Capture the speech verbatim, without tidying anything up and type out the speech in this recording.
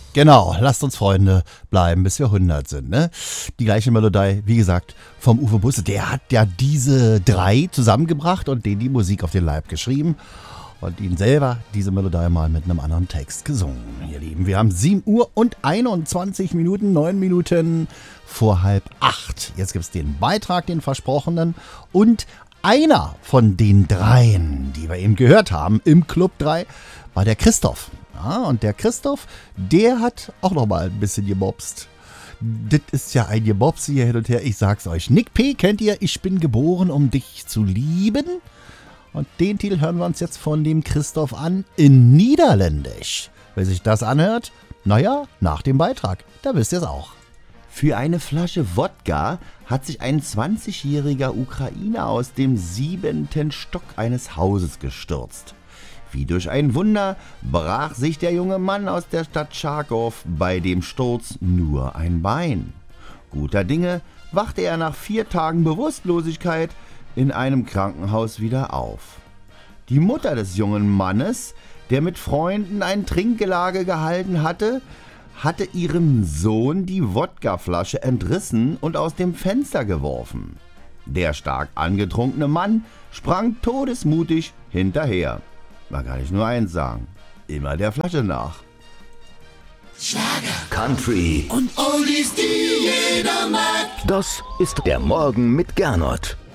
Genau, lasst uns Freunde bleiben, bis wir hundert sind, ne? Die gleiche Melodie, wie gesagt, vom Uwe Busse. Der hat ja diese drei zusammengebracht und denen die Musik auf den Leib geschrieben und ihn selber diese Melodie mal mit einem anderen Text gesungen. Ihr Lieben, wir haben sieben Uhr und einundzwanzig Minuten, neun Minuten vor halb acht. Jetzt gibt's den Beitrag, den versprochenen, und einer von den dreien, die wir eben gehört haben im Club drei, war der Christoph. Ja, und der Christoph, der hat auch noch mal ein bisschen gemobst. Das ist ja ein Gemobse hier hin und her. Ich sag's euch. Nick P. kennt ihr? Ich bin geboren, um dich zu lieben. Und den Titel hören wir uns jetzt von dem Christoph an in Niederländisch. Wer sich das anhört, naja, nach dem Beitrag. Da wisst ihr es auch. Für eine Flasche Wodka hat sich ein zwanzigjähriger Ukrainer aus dem siebenten Stock eines Hauses gestürzt. Wie durch ein Wunder brach sich der junge Mann aus der Stadt Charkow bei dem Sturz nur ein Bein. Guter Dinge wachte er nach vier Tagen Bewusstlosigkeit in einem Krankenhaus wieder auf. Die Mutter des jungen Mannes, der mit Freunden ein Trinkgelage gehalten hatte, hatte ihrem Sohn die Wodkaflasche entrissen und aus dem Fenster geworfen. Der stark angetrunkene Mann sprang todesmutig hinterher. Man kann ich nur eins sagen, immer der Flasche nach. Schlager, Country und Oldies, die jeder mag. Das ist der Morgen mit Gernot.